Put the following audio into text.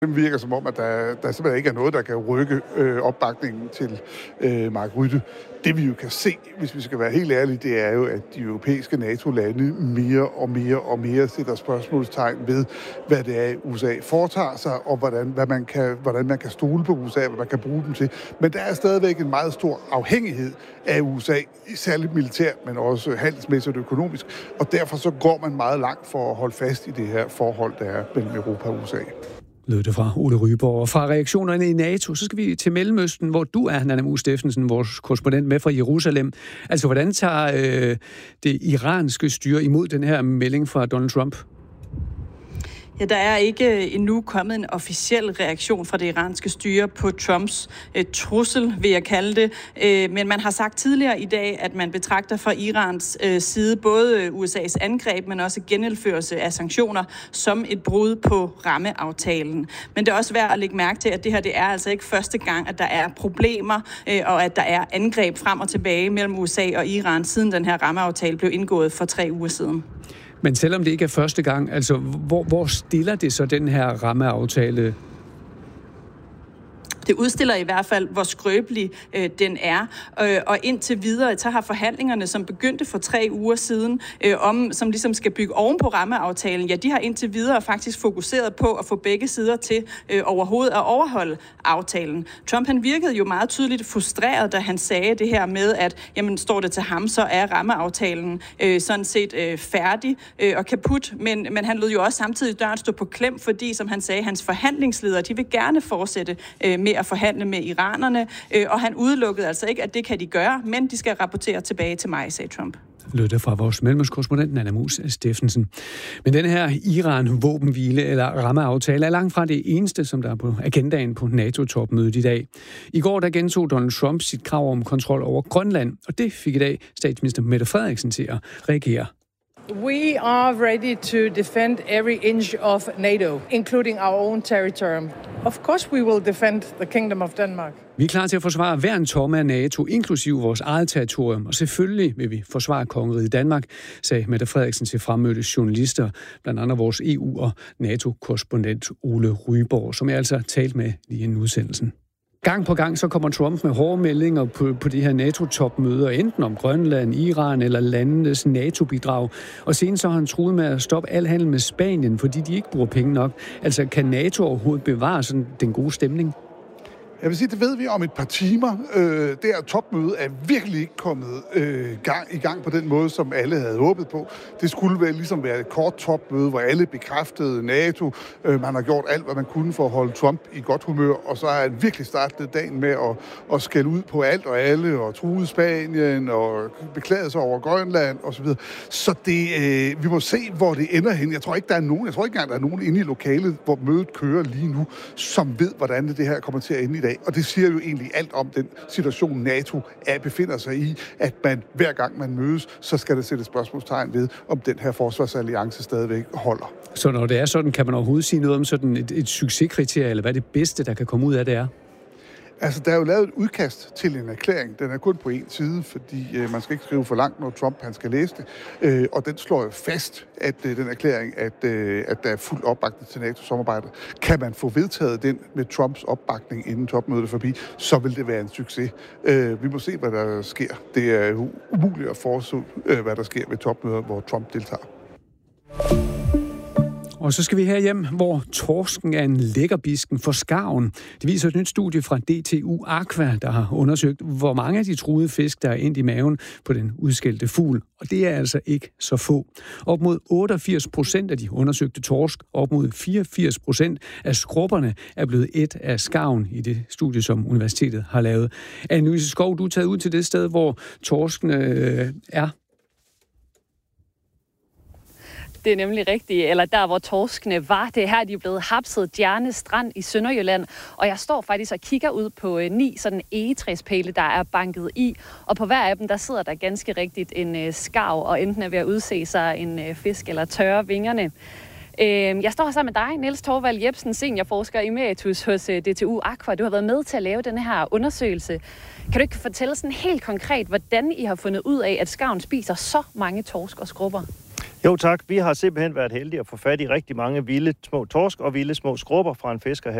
Det virker som om, at der simpelthen ikke er noget, der kan rykke opbakningen til Mark Rutte. Det vi jo kan se, hvis vi skal være helt ærlige, det er jo, at de europæiske NATO-lande mere og mere sætter spørgsmålstegn ved, hvad det er, USA foretager sig, og hvordan man kan stole på USA, hvad man kan bruge dem til. Men der er stadigvæk en meget stor afhængighed af USA, særligt militært, men også handelsmæssigt og økonomisk. Og derfor så går man meget langt for at holde fast i det her forhold, der er mellem Europa og USA. Lød det fra Ole Ryborg. Og fra reaktionerne i NATO, så skal vi til Mellemøsten, hvor du er, Nanna Muse Steffensen, vores korrespondent med fra Jerusalem. Altså, hvordan tager det iranske styre imod den her melding fra Donald Trump? Ja, der er ikke endnu kommet en officiel reaktion fra det iranske styre på Trumps trussel, vil jeg kalde det. Men man har sagt tidligere i dag, at man betragter fra Irans side både USA's angreb, men også genindførelse af sanktioner som et brud på rammeaftalen. Men det er også værd at lægge mærke til, at det her det er altså ikke første gang, at der er problemer, og at der er angreb frem og tilbage mellem USA og Iran, siden den her rammeaftale blev indgået for 3 uger siden. Men selvom det ikke er første gang, altså hvor stiller det så den her rammeaftale? Det udstiller i hvert fald, hvor skrøbelig den er. Og indtil videre, så har forhandlingerne, som begyndte for 3 uger siden, som ligesom skal bygge oven på rammeaftalen, ja, de har indtil videre faktisk fokuseret på at få begge sider til overhovedet at overholde aftalen. Trump, han virkede jo meget tydeligt frustreret, da han sagde det her med, at jamen, står det til ham, så er rammeaftalen sådan set færdig og kaput. Men han lød jo også samtidig døren stå på klem, fordi, som han sagde, hans forhandlingsledere, de vil gerne fortsætte med at forhandle med iranerne, og han udelukkede altså ikke, at det kan de gøre, men de skal rapportere tilbage til mig, sagde Trump. Lød det fra vores mellemøstkorrespondent Nanna Muse Steffensen. Men den her Iran-våbenhvile eller rammeaftale er langt fra det eneste, som der er på agendaen på NATO-topmødet i dag. I går der gentog Donald Trump sit krav om kontrol over Grønland, og det fik i dag statsminister Mette Frederiksen til at reagere. We are ready to defend every inch of NATO, including our own territory. Of course we will defend the Kingdom of Denmark. Vi er klar til at forsvare hver en tomme af NATO, inklusive vores eget territorium, og selvfølgelig vil vi forsvare kongeriget Danmark, sagde Mette Frederiksen til fremmødte journalister, blandt andet vores EU- og NATO-korrespondent Ole Ryborg, som jeg altså talt med lige inden udsendelsen. Gang på gang så kommer Trump med hårde meldinger på de her NATO-topmøder, enten om Grønland, Iran eller landenes NATO-bidrag. Og senest så har han truet med at stoppe al handel med Spanien, fordi de ikke bruger penge nok. Altså, kan NATO overhovedet bevare sådan den gode stemning? Jeg vil sige, det ved vi om et par timer. Det her topmøde er virkelig ikke kommet i gang på den måde, som alle havde håbet på. Det skulle vel ligesom være et kort topmøde, hvor alle bekræftede NATO. Man har gjort alt, hvad man kunne for at holde Trump i godt humør, og så har han virkelig startet dagen med at skælde ud på alt og alle, og truede Spanien, og beklagede sig over Grønland, osv. Så vi må se, hvor det ender hen. Jeg tror ikke engang, der er nogen inde i lokalet, hvor mødet kører lige nu, som ved, hvordan det her kommer til at ende i dag. Og det siger jo egentlig alt om den situation, NATO befinder sig i, at man hver gang man mødes, så skal der sættes spørgsmålstegn ved, om den her forsvarsalliance stadigvæk holder. Så når det er sådan, kan man overhovedet sige noget om sådan et succeskriterie, eller hvad det bedste, der kan komme ud af det er? Altså, der er jo lavet et udkast til en erklæring. Den er kun på én side, fordi man skal ikke skrive for langt, når Trump han skal læse det. Og den slår jo fast, at den erklæring, at der er fuld opbakning til NATO-samarbejdet. Kan man få vedtaget den med Trumps opbakning inden topmødet er forbi, så vil det være en succes. Vi må se, hvad der sker. Det er umuligt at forudse, hvad der sker ved topmøder, hvor Trump deltager. Og så skal vi herhjem, hvor torsken er en lækkerbisken for skarven. Det viser et nyt studie fra DTU Aqua, der har undersøgt, hvor mange af de truede fisk, der er endt i maven på den udskældte fugl. Og det er altså ikke så få. Op mod 88% af de undersøgte torsk, op mod 84% af skrubberne er blevet et af skarven i det studie, som universitetet har lavet. Anne-Louise Skov, du er taget ud til det sted, hvor torskene er. Det er nemlig rigtigt, eller der, hvor torskene var. Det her, de er blevet hapset Djerne Strand i Sønderjylland. Og jeg står faktisk og kigger ud på 9 sådan egetræspæle, der er banket i. Og på hver af dem, der sidder der ganske rigtigt en skarv, og enten er ved at udse sig en fisk eller tørre vingerne. Jeg står her sammen med dig, Niels Torvald Jebsen, seniorforsker emeritus hos DTU Aqua. Du har været med til at lave den her undersøgelse. Kan du ikke fortælle sådan helt konkret, hvordan I har fundet ud af, at skarven spiser så mange torsk og skrubber? Jo tak, vi har simpelthen været heldige at få fat i rigtig mange vilde små torsk og vilde små skrubber fra en fisker her